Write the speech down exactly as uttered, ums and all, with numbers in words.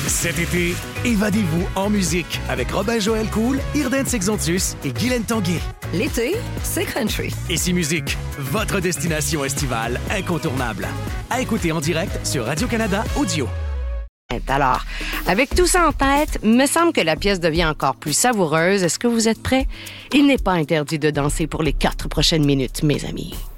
Cet été, évadez-vous en musique avec Robin-Joël Cool, Irden Sexontus et Guylaine Tanguay. L'été, c'est country. Ici Musique, votre destination estivale incontournable. À écouter en direct sur Radio-Canada Audio. Alors, avec tout ça en tête, me semble que la pièce devient encore plus savoureuse. Est-ce que vous êtes prêts? Il n'est pas interdit de danser pour les quatre prochaines minutes, mes amis.